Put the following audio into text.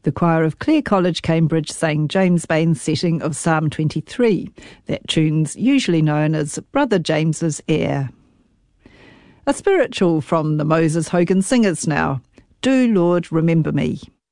The choir of Clare College, Cambridge sang James Bain's setting of Psalm 23. That tune's usually known as Brother James's Heir. A spiritual from the Moses Hogan Singers now. Do, Lord, remember me.